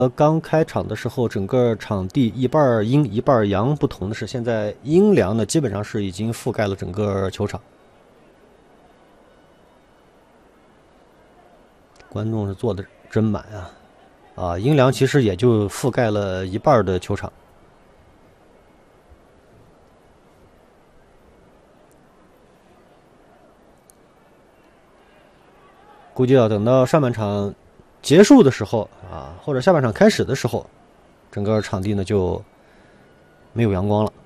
刚开场的时候，整个场地一半阴一半阳，不同的是，现在阴凉呢，基本上是已经覆盖了整个球场，观众是坐的真满啊！啊，阴凉其实也就覆盖了一半的球场。估计要等到上半场结束的时候啊，或者下半场开始的时候，整个场地呢就没有阳光了。